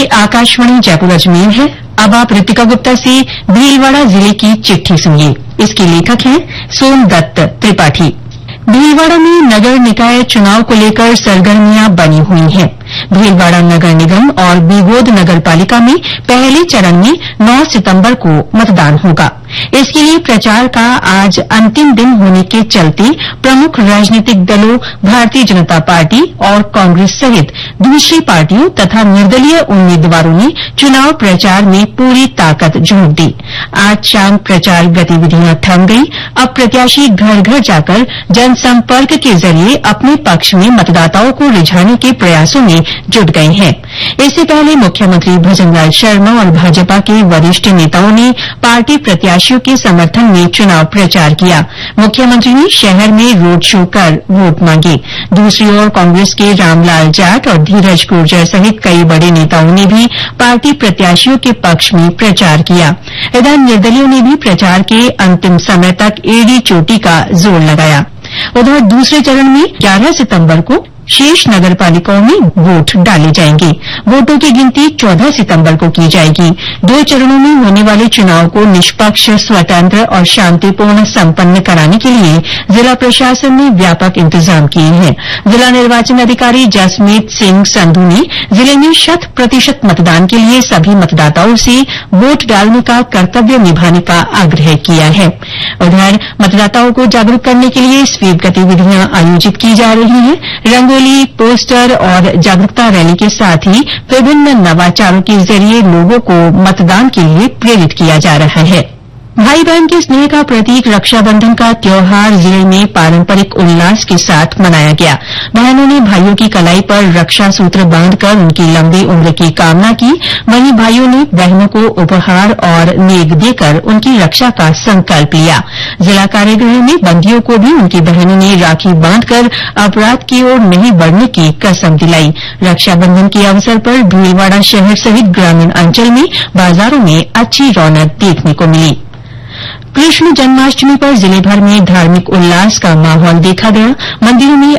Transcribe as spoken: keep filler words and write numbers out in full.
आकाशवाणी जयपुर अजमेर है। अब आप ऋतिका गुप्ता से भीलवाड़ा जिले की चिट्ठी सुनिए। इसके लेखक हैं सोमदत्त त्रिपाठी। भीलवाड़ा में नगर निकाय चुनाव को लेकर सरगर्मियां बनी हुई हैं। भीलवाड़ा नगर निगम और बीगोद नगर पालिका में पहले चरण में नौ सितंबर को मतदान होगा। इसके लिए प्रचार का आज अंतिम दिन होने के चलते प्रमुख राजनीतिक दलों भारतीय जनता पार्टी और कांग्रेस सहित दूसरी पार्टियों तथा निर्दलीय उम्मीदवारों ने चुनाव प्रचार में पूरी ताकत झोंक दी। आज शाम प्रचार गतिविधियां थम गई। अब प्रत्याशी घर घर जाकर जनसंपर्क के जरिए अपने पक्ष में मतदाताओं को रिझाने के प्रयासों में जुट गए हैं। इससे पहले मुख्यमंत्री भजनलाल शर्मा और भाजपा के वरिष्ठ नेताओं ने पार्टी प्रत्याशियों के समर्थन में चुनाव प्रचार किया। मुख्यमंत्री ने शहर में रोड शो कर वोट मांगे। दूसरी ओर कांग्रेस के रामलाल जाट और धीरज गुर्जर सहित कई बड़े नेताओं ने भी पार्टी प्रत्याशियों के पक्ष में प्रचार किया। इधर निर्दलीयों ने भी प्रचार के अंतिम समय तक एड़ी चोटी का जोर लगाया। उधर दूसरे चरण में ग्यारह सितंबर को शेष नगर पालिकाओं में वोट डाले जाएंगे। वोटों की गिनती चौदह सितंबर को की जाएगी। दो चरणों में होने वाले चुनाव को निष्पक्ष, स्वतंत्र और शांतिपूर्ण संपन्न कराने के लिए जिला प्रशासन ने व्यापक इंतजाम किए हैं। जिला निर्वाचन अधिकारी जसमीत सिंह संधू ने जिले में शत प्रतिशत मतदान के लिए सभी मतदाताओं से वोट डालने का कर्तव्य निभाने का आग्रह किया है। उधर मतदाताओं को जागरूक करने के लिए स्वीप गतिविधियां आयोजित की जा रही हैं। रंगोली, पोस्टर और जागरूकता रैली के साथ ही विभिन्न नवाचारों के जरिए लोगों को मतदान के लिए प्रेरित किया जा रहा है। भाई बहन के स्नेह का प्रतीक रक्षाबंधन का त्योहार जिले में पारंपरिक उल्लास के साथ मनाया गया। बहनों ने भाइयों की कलाई पर रक्षा सूत्र बांधकर उनकी लंबी उम्र की कामना की। वहीं भाइयों ने बहनों को उपहार और नेग देकर उनकी रक्षा का संकल्प लिया। जिला कारागृह में बंदियों को भी उनकी बहनों ने राखी बांधकर अपराध की ओर नहीं बढ़ने की कसम दिलाई। रक्षाबंधन के अवसर पर भीलवाड़ा शहर सहित ग्रामीण अंचल में बाजारों में अच्छी रौनक देखने को मिली। कृष्ण जन्माष्टमी पर जिले भर में धार्मिक उल्लास का माहौल देखा गया। मंदिरों में